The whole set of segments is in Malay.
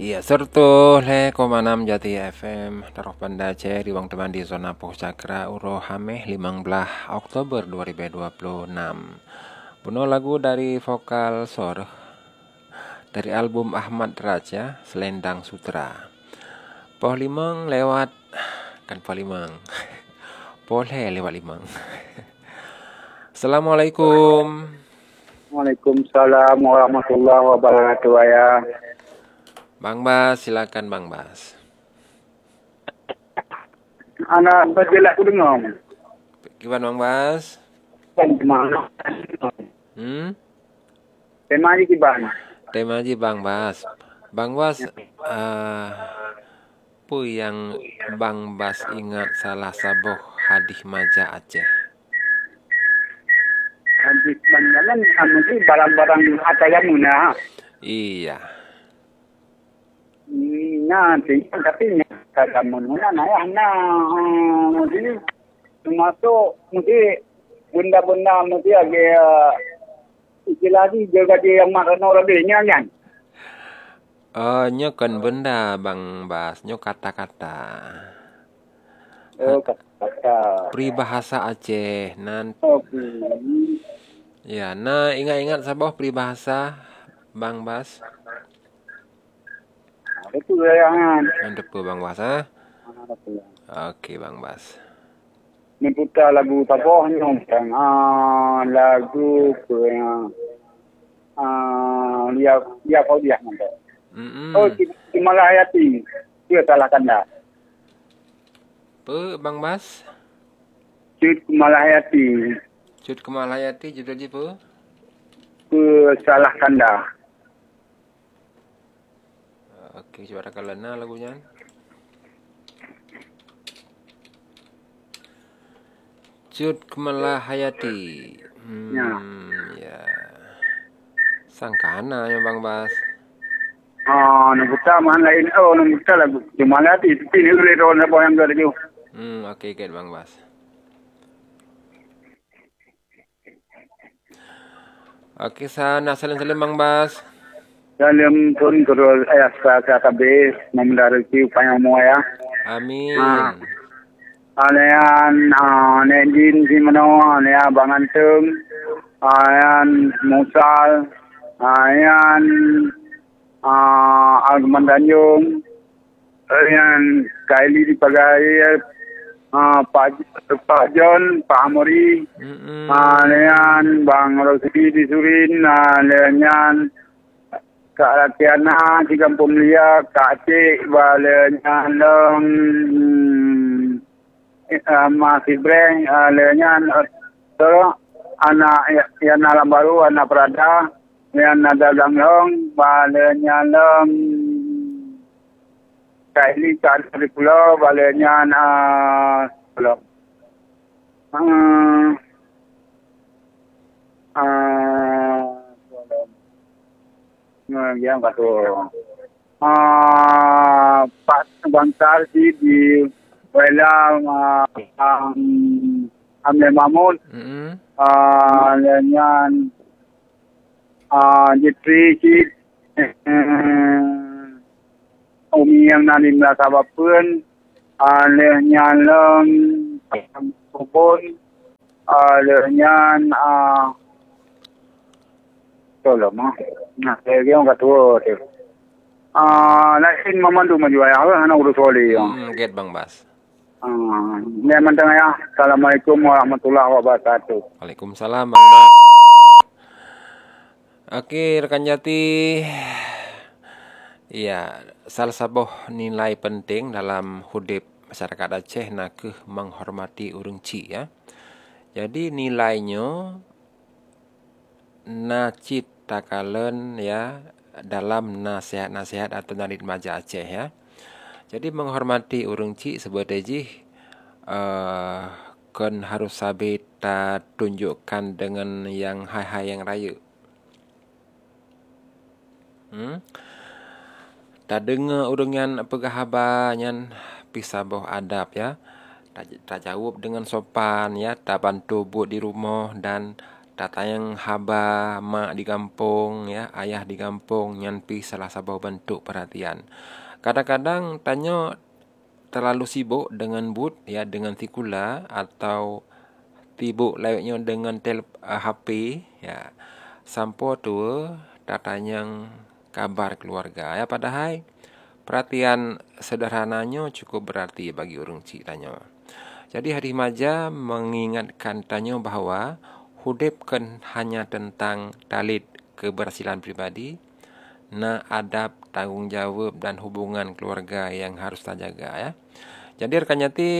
Iya, sertu le komanam Jati FM taruh pandace di wang teman di zona Pohcakra Uro Hameh 15 Oktober 2026. Puno lagu dari vokal Sor dari album Ahmad Raja Selendang Sutra. Poh limang lewat kan poh limang. Polhe lewat limang. Assalamualaikum. Waalaikumsalam warahmatullahi wabarakatuh ya. Bang Bas, silakan Bang Bas. Anak berjelak aku dengar. Gimana Bang Bas? Tema Tema ni kiban. Tema aja Bang Bas. Bang Bas, apa yang Bang Bas ingat salah sabuh hadis maja Aceh? Hadis banyalan mesti barang-barang atayamu na. Iya. Nah, tapi kata menuna na ya na. Mesti termasuk mesti benda-benda mesti agak istilahnya jaga dia yang makan orang dia kan. Nyo kan benda Bang Bas, nyo kata-kata. Kata-kata. Peribahasa Aceh nan. Okay. Ya, nah ingat-ingat sabuh peribahasa Bang Bas. Itu yang Mantep Bang Bas ha? Oke Bang Bas. Ni putar lagu tapoh nyom kan lagu dia kau dia nanti. Oh, Himalayati. Dia salahkan dah. Pe Bang Bas? Cut Himalayati. Cut Kemalayati judul je pe? Salahkan dah. Oke, coba kalena lagunya. Cut Kemalahayati. Ya. Sangkana ya Bang Bas. Nabuta man lain. Nabuta lagu Himalayati. Tapi ni boleh ron apa yang ada tu. Oke, get Bang Bas. Oke, sana salim-salim Bang Bas. Dalam pun kerol ayah kata bes memendariki upaya semua ya. Amin. Alean Nedin si mano alea Bangantem ayan Musal ayan Agman Tanjung ayan Kaili di Pagaya Pak John Pak Amori alean Bang Rosidi di Surin alean Kak Lakiana di Kampung Lia Kak Cik balean masih breng leanyan terus anak yang alam baru anak Prada yang ada langlong balenya kaili kan di pulau balenya pulau yang kata Pak Bantar di Welang Amne Mahmud lenyan Jitri Cik Umi yang nalim lah sabapun lenyan leng kupun lenyan tolong nah lagi orang kata tu lain memandu menjual anak urus wali Get Bang Bas. Ni mantang ya. Assalamualaikum warahmatullahi wabarakatuh. Waalaikumsalam Bang Bas. Oke, rekan Jati. Iya, salah satu nilai penting dalam hidup masyarakat Aceh nakeh menghormati urang ci ya. Jadi nilainya nacit takalen ya dalam nasihat-nasihat atau narid maja Aceh ya. Jadi menghormati urang ci sebagai kan harus sabit tunjukkan dengan yang hai-hai yang raya. Tak dengar urang yang pegahabanyan pisah boh adab ya. Tak jawab dengan sopan ya, tak bantu buat di rumah dan Datang haba mak di kampung, ya, ayah di kampung, nyanpi salah satu bentuk perhatian. Kadang-kadang tanya terlalu sibuk dengan but, ya, dengan tikula, atau tibuk layaknya dengan HP, ya. Sampo tua datang kabar keluarga, ya, padahal perhatian sederhananya cukup berarti bagi orang cik tanya. Jadi hari maja mengingatkan tanya bahawa hidup kan hanya tentang talit keberhasilan pribadi, adab, tanggungjawab dan hubungan keluarga yang harus kita jaga, ya. Jadi rekan nyati,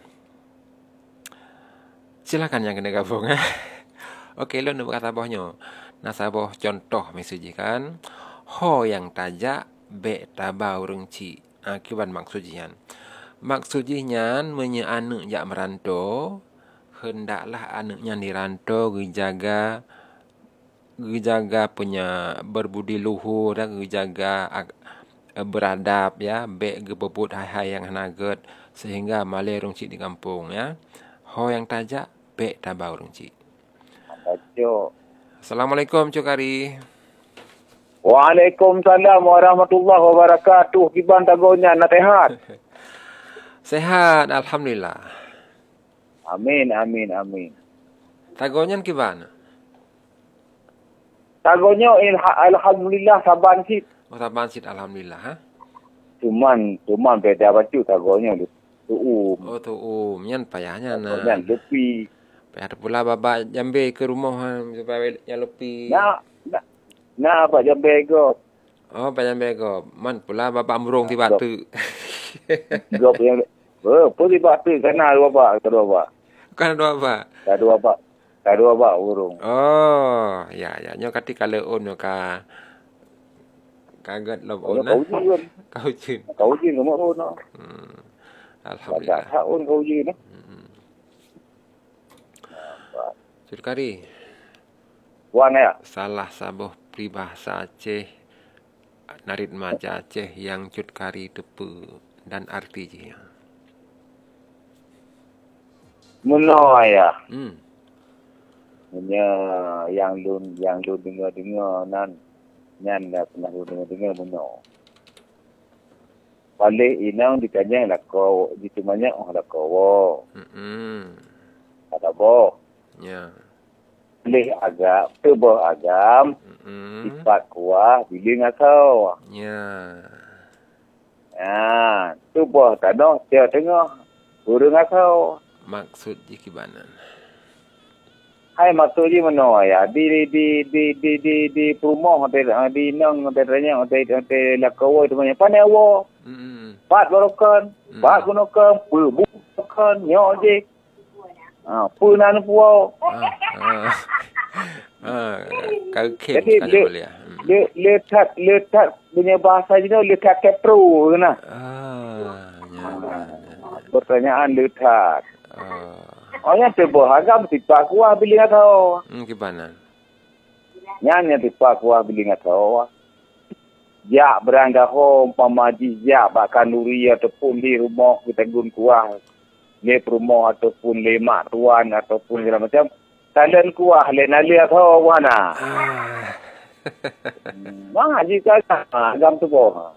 silakan yang kena gabung, ya. Okey, lo nak berkata bahnya. Nasabah contoh mesej kan. Ho yang tajak be tabau orang cik. Kiban maksudnya. Maksudnya menye anak jak merantau, hendaklah anaknya dirantau gejaga punya berbudi luhur dan gejaga beradab, ya, be gebebut hai-hai yang hanaget sehingga malai orang cik di kampung, ya. Ho yang tajak be tabau orang cik. Assalamualaikum Cik Kari. Waalaikumsalam warahmatullahi wabarakatuh. Kiban tagonya nak sehat? Sehat, alhamdulillah. Amin, amin, amin. Tagonya kiban? Tagonya alhamdulillah saban sit. Oh, saban sit alhamdulillah, ha? Cuman beda baju tagonya tu. Oh, tu nyan payahnya na. Nyan lepi. Payah pula baba jambe ke rumah supaya yang lepi. Nah, apa jambe go? Oh, jambe go. Man pula baba amrung tiba tu. Go yang pun tiba tu kana dua ba, Kan dua ba. Dua ba urung. Oh, ya. Nyo kati kala on nyo ka kagat lob on na. Kau jin nomor on. Alhamdulillah. Tak on kau jin. Cik Kari. Wan ya. Salah sabuh peribahasa Aceh, narit maja Aceh yang Cik Kari tepu dan artinya. Menaya. Yang lu dengar nan nyan dah pernah lu dengar menyo. Balik inang ditanya lah kau ditemanya lah kau. Ada bo. Ya. Boleh agak tebah agam. Sifat kuah biling atau. Ya. Tebah tanah dia tengah burung atau. Maksud jikibanan. Hai maksudnya mana ya di rumah di nang teranya di lakau itu banyak pandai awak. Pat barokan, pat gunakan, bukan nyojek. Punan puau. Kau kem sekali boleh. Letak punya bahasa juga letak kepro kena. Pertanyaan letak. Yang terbahagia tiba kuah biling atau. Gimana? Yang tiba kuah biling atau. Ya beranda home pamaji ya bahkan nuri ataupun di rumah kita gun kuah. Le rumah ataupun le mak tuan ataupun segala macam. Talen kuah le nali atau wana. Mah jika agam tu boh.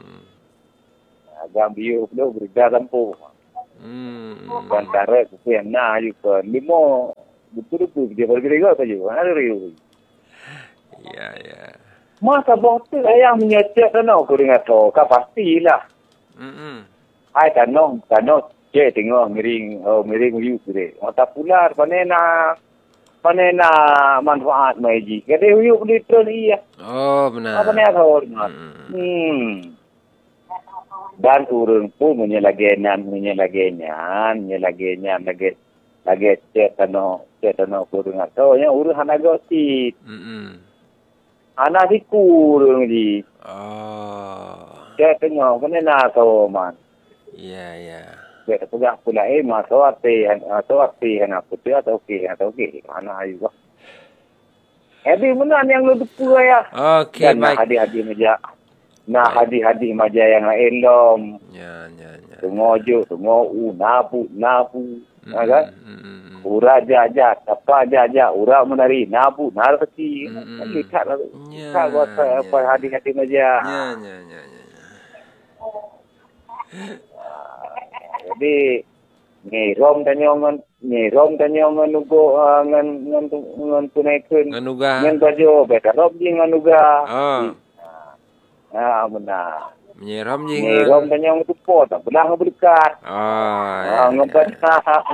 Agam biu belum berita tempuh. Antara kepian na juga limo betul-betul dia bergerak saja. Ada riu. Ya. Masa botol ayam menyecek tanah aku dengar tu. Kau pastilah. Hai tanah cek tengok miring riu tu. Mata pular panena manfaat maji. Kadang riu di tron iya. Oh benar. Apa ni aku? Dan urang pun menyelagenyan lagi cek tanah kurang atau yang urang hanaga sit. Anak si kurang di. Cek tengok mana nak tahu man. Ya. Cek pegah pula masuk ate anak putih atau okey. Mana ayu bah. Jadi mana yang lu depu ya? Okey baik. Hadi-hadi meja. Hadi-hadi maja yang lain dom. Ya. Tungojo, napu. Kan? Ura aja, apa aja, ura menari, nabu, narasi. Lihat lah. Lihat apa hati-hati aja. Ya. Jadi ngirom tanya ngan nugo ngan tunaikeun Nganuga. ngan bajo beta rob jeung nganuga. Oh. Benar. Menyiram Ngirom tanya ngan tupo tak belah berdekat. Oh. Ngebaca.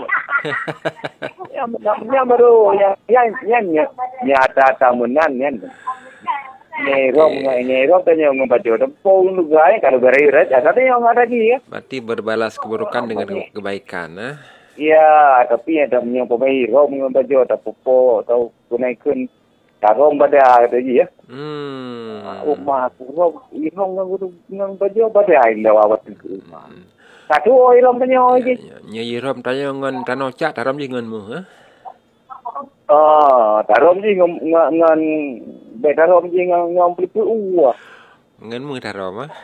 Ya baru yang nyata tamunan kan. Ngirom tanya ngan bajo tempo nuga kalau bereirat ada yang ada lagi ya. Berarti berbalas keburukan dengan kebaikan, nah. Ya, tapi ada yang pemain rom dengan baju atau popo atau kunaikun tarom pada itu ya. Rumah rom dengan baju pada ini lawat itu. Satu rom tanya lagi. Nyai rom tanya ngan tano cak tarom jinganmu, ha? Tarom ji ngan beta rom ji ngan beli uang. Nganmu tarom, ha?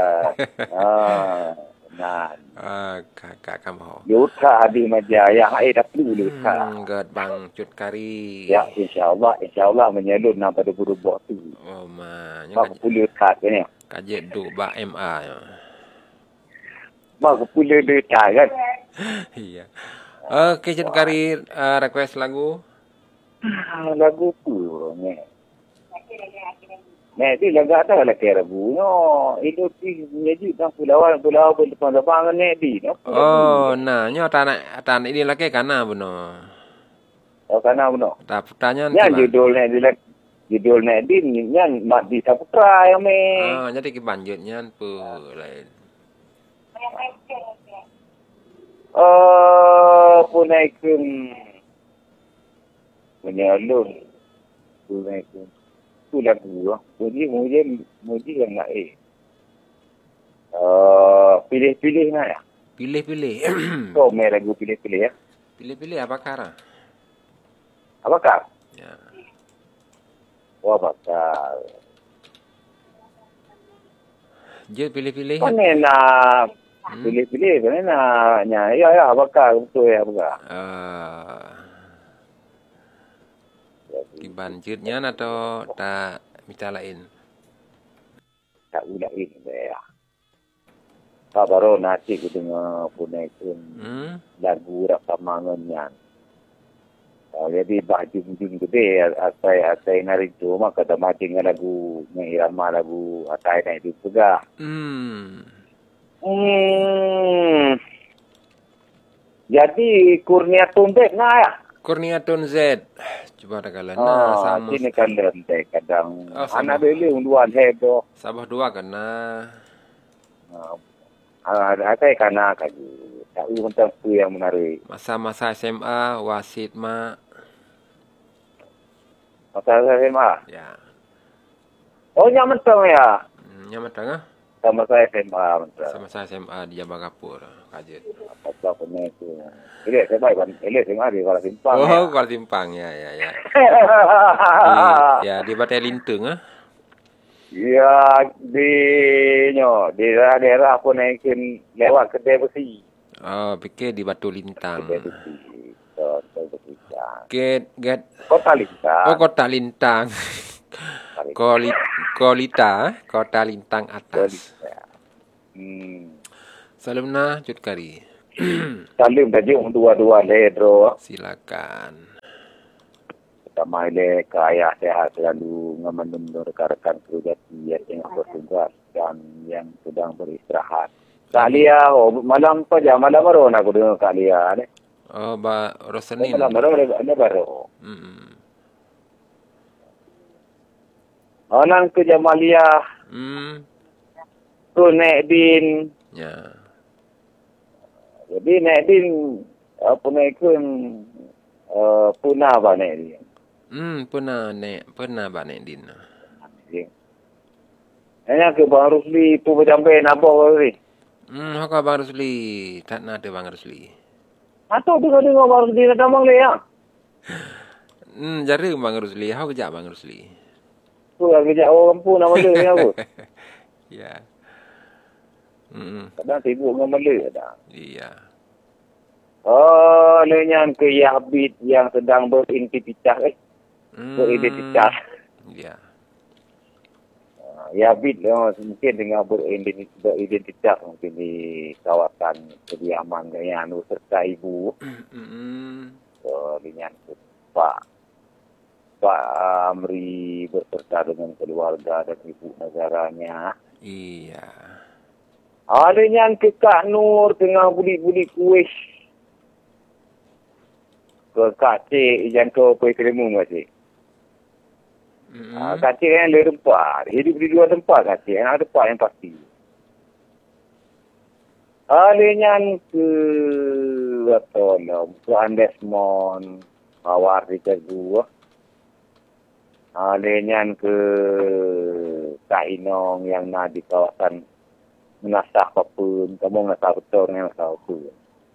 Nah, kakak kamu. Yuta di Majaya, dah perlu Yuta. God bang cut kari. Ya, insyaAllah menyalur nak pada buru-buru tu. Oh, Mak perlu Yuta ni. Kajet du ba MA. Mak perlu Yuta kan. Iya. Oke, cut kari request lagu. Lagu tu ni. Di laga ada lah kira bunyo. Itu menjadi tang pulau berdepan-depan di. Oh, nah, nyo tanah ini lagi kana beno. Oh, kana beno. Tak pertanyaan. Yang judulnya di yang mak di Saputra yang me. Jadi kebanjutnya pu lain. Punaikum menyalur. Punaikum. Tu lagu muji yang lain. Pilih-pilih nak ya. Pilih-pilih. So, main lagu pilih-pilih ya. Pilih-pilih apa kara? Apakah? Ya. Oh, bakal. Je pilih-pilih. Mana nak pilih-pilih? Mana nak? Ya, apakah betul ya, apakah? Dibanjirnya atau tak minta lain? Tak ulain ya. Baru nanti aku dengar punaikun lagu rakamangannya. Jadi baju-baju gede atai nari tu maka dah mati dengan lagu irama lagu atai na itu juga. Jadi Kurnia Tumbek ya. Kurnia Tun Z. Coba ada kala sama. Sini kan lentek kadang. Anak beli unduan heboh. Sabah dua kena. Ada kana kaji. Tahu tentang tu yang menarik. Masa-masa SMA wasit mak. Masa SMA. Ya. Oh nyaman tong ya. Nyaman tengah. Sama saya SMA mentah. Sama saya SMA di Jambagapur. Kajet. Apa punya itu. Ini saya baik kan. Ini SMA di Kuala Simpang. Oh, Kuala Simpang ya. Di Batai Linteng Ya, di daerah aku naikin lewat kedai besi. Oh, fikir di Batu Lintang. Kedai besi. Kota Lintang. Oh, Kota Lintang. Kota Lintang atas. Salamna cut kari. Salim tadi dua-dua ledro. Silakan. Pertama ile kaya sehat selalu mengendur rekan-rekan kerja yang bertugas dan yang sedang beristirahat. Kalia, malam apa jam malam baru nak dengar Kalia ni. Oh, Rosenin. Malam baru. Orang ke Jamalia. Tu Nekdin. Ya. Jadi Nekdin apa Nekdin punah apa Nekdin? Pernah Pak Nekdin. Hanya ke Bang Rusli tu berjampai nabok ni. Haka Bang Rusli. Tak nak ada Bang Rusli. Atau dengar Bang Rusli nak tambang le ya? Jari Bang Rusli. Hau kejap Bang Rusli. Tu lah kejap orang pun nama dia ni apa? Ya. Kadang sibuk dengan Melayu ada. Iya. Lenyan ke Yahbit yang sedang beridentitas. Beridentitas. Ya. Yahbit mungkin dengan beridentitas mungkin di kawasan kediaman yang serta ibu. Lenyan ke Pak Amri berserta dengan keluarga dan ibu negaranya. Iya. Lenyan ke Kak Nur tengah buli-buli kuih. Ke Kak Cik yang ke Puai Keremu masih. Kak Cik yang ada tempat. Hidup di dua tempat Kak Cik. Yang ada tempat yang pasti. Lenyan ke Tuan Desmond Mawar di Kedua. Lenyan ke Kak Inong yang di kawasan Menasah Papun. Kamu menasah betul dengan menasah Papun.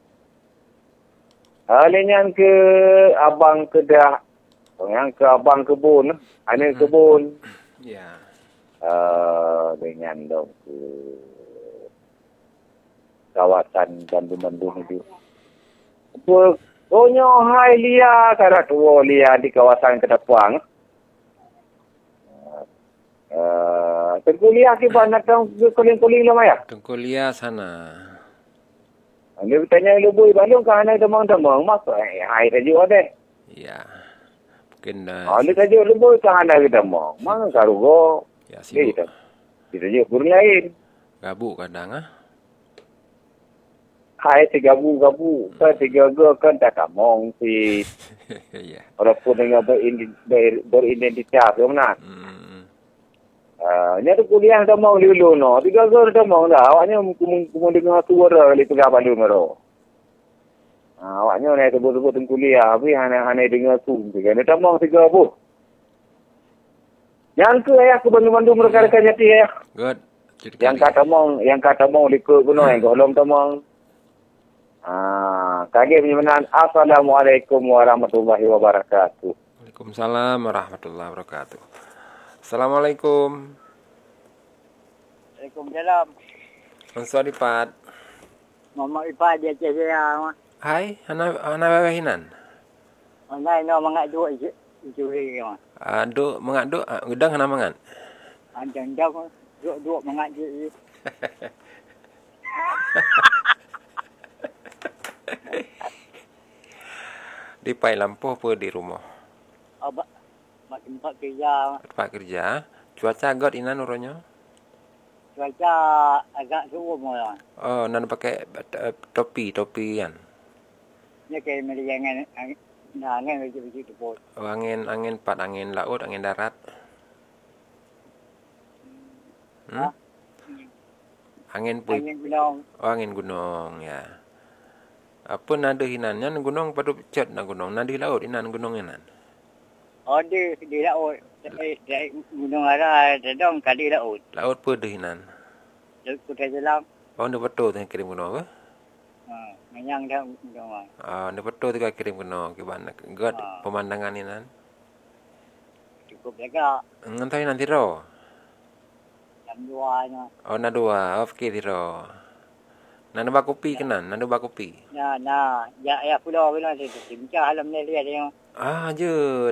Lenyan ke Abang Kedah. Yang ke Abang Kebun. Anil Kebun. Ya. Lenyan dong ke kawasan Bandung-Bandung itu. Hai Lia. Karena tua Lia di kawasan Kedapuang. Tengku Lia akibat nak kuling-kuling lah Maya. Tengku Lia sana. Dia bertanya lebih Bandung ke anak demang-demang. Maka hai tajuk ada. Ya. Mungkin Dia tajuk lebih ke anak demang. Mana karugo. ya sibuk. Dia tajuk burung lain. Gabuk kadang Hai gabu. Kan kan tak kamong si. Ya. Walaupun dengan beridentitas. Mana? Ni tu kuliah demang dulu no. 3 demang dah. Awaknya kumung dengar suara di tengah Bandung mero. Awaknya naik sebut-sebut kuliah. Tapi hanya dengar tu. Ni demang 3 bu. Yang ke ayah ke Bandung mereka-reka nyati ayah. Good. Yang kata mong likut kuno yang golong temong. Kage penyemanan. Assalamualaikum warahmatullahi wabarakatuh. Waalaikumsalam warahmatullahi wabarakatuh. Assalamualaikum. Waalaikumsalam. Unsa dipat? Mama ipa dia saya. Hai, ana hinan. Ana no mangat dua juri. Duk mengaduk gedang ana mangan. Anjang dua mangat je. Di pai lampu apa di rumah? Mak tempat kerja. Tempat kerja. Cuaca agak inan uronya. Cuaca agak suram lah. Oh, nan pakai topi kan. Ni kayak meriangan angin begitu pun. Oh, angin pat angin laut, angin darat. Angin gunung. Oh, angin gunung ya. Apa nada hinannya gunung padu cet na gunung. Nadi laut inan gunung inan. Oh, di laut. Dari gunung arah dedong kali laut. Laut apa dehinan? Laut Kutai Selam. Oh, ni betul tu kirim gunung apa? Menyang dah gunung. Ni betul tu kirim gunung ke mana? God pemandangan inan. Cukup jaga. Ngantai nanti ro. Jam 2 nya. Oh, na 2. Okey tiro. Nana ba kopi kenan? Nana ba kopi? Ya pulau bila tu bincang alam ni lihat dia. Jut.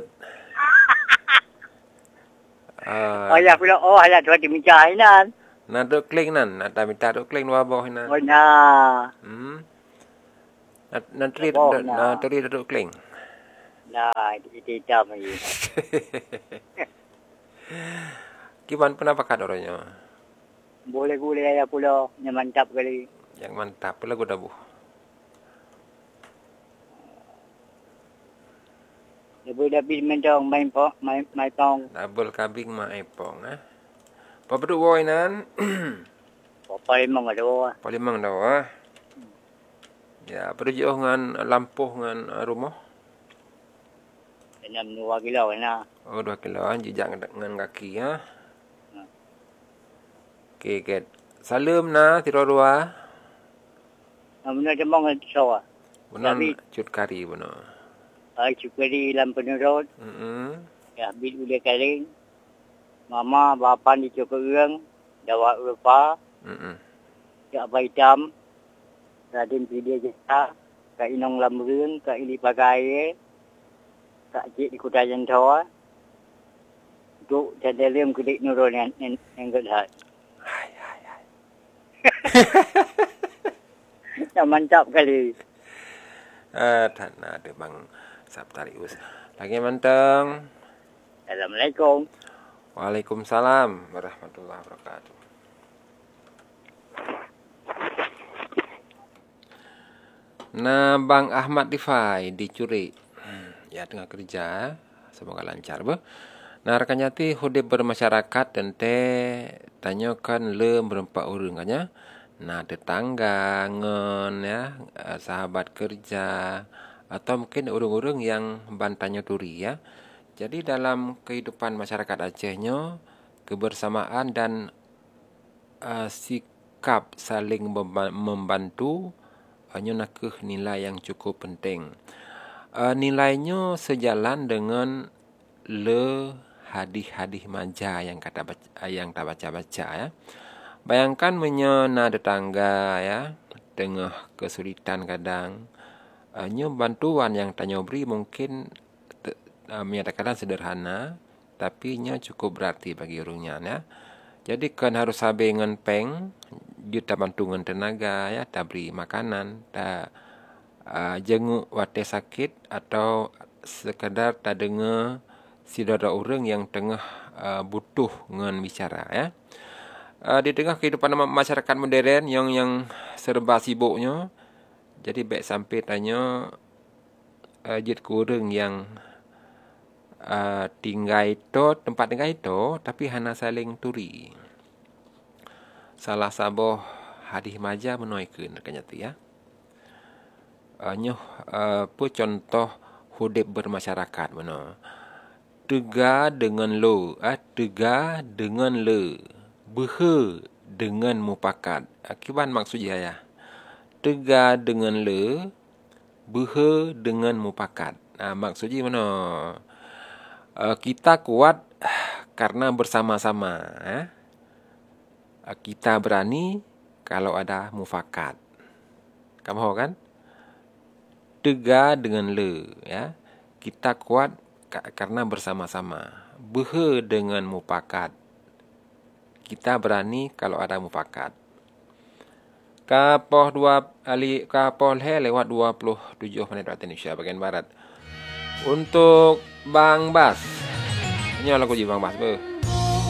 Ya pulau ada tu bincang inan. Na do kling nan, na minta do kling wa boh nan. Oh na. Na tri do kling. Itu jam lagi. Kiban pernah pakat orangnya? Boleh ya pulau, yang mantap kali. Yang mantap lagu dabuh. Lebih mendong main pong. Double kabing mai pong Apa bedu boy nan? Palimang ada. Palimang dah Ya, bedu jauh ngan lampuh ngan rumah. 6 kilo na. Oh, 2 kilo jejak dengan kaki Okey, ket. Salam na tiro dua. Mana demang sawa. Benar cut kari benar. Cukari lampu road. Ya, bil ule kaling. Mama bapa di Cokorang, Dawa Eropa. Ya, Abah Hitam. Raden Pidia Jasa. Kak Inong Lamrương, Kak Ili Pagai, Kak Cik di Kutajan Tawa. Untuk jadi liam kulit nurul yang gedhat. Hai. Yang mantap kali. ท่านada Bang Saptarius. Lagi manteng. Assalamualaikum. Waalaikumsalam warahmatullahi wabarakatuh. Nah, Bang Ahmad Difai dicuri. Ya, tengah kerja. Semoga lancar, bah. Nah, rekan nyati hudib bermasyarakat dan tanyakan le berempat orang kanya. Nah, tetangga, ngen ya, sahabat kerja atau mungkin orang-orang yang bantanya turi ya. Jadi dalam kehidupan masyarakat Acehnya, kebersamaan dan sikap saling membantu hanya nakeh nilai yang cukup penting. Nilainya sejalan dengan le hadih-hadih manja yang tak baca-baca ya. Bayangkan menyana tetangga ya, tengah kesulitan kadang. Nyo bantuan yang tanya beri mungkin menyatakan sederhana, tapi nya cukup berarti bagi orangnya ya. Jadi kan harus sabi dengan peng, dia bantu dengan tenaga ya, tak beri makanan, tak jenguk wate sakit atau sekadar tak dengar saudara orang yang tengah butuh dengan bicara ya. Di tengah kehidupan masyarakat modern yang serba sibuknya, jadi baik sampai tanya jid kurang yang tinggal itu tempat tinggal itu, tapi hana saling turi. Salah saboh hadih maja menuaikan rekan nyati ya. Nyoh contoh hudib bermasyarakat mana. Tega dengan lo, tega dengan le, behe dengan mupakat. Akibat maksudnya ya. Tega dengan le, behe dengan mupakat. Maksudnya mana? Kita kuat karena bersama-sama. Kita berani kalau ada mufakat. Kamu tahu kan? Tega dengan le, ya. Kita kuat karena bersama-sama. Behe dengan mufakat. Kita berani kalau ada mufakat. Kapoh lewat 27 menit waktu Indonesia bagian barat. Untuk Bang Bas. Ini lagu Bang Bas.